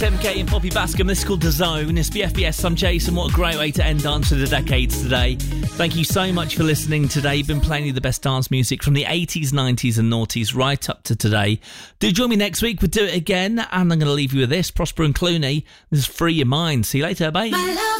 MK and Poppy Bascom, this is called The Zone. It's BFBS, I'm Jason. What a great way to end Dance of the Decades today. Thank you so much for listening today. Been playing you the best dance music from the 80s, 90s and noughties right up to today. Do join me next week, we'll do it again. And I'm going to leave you with this, Prosper and Clooney. This is Free Your Mind. See you later, bye.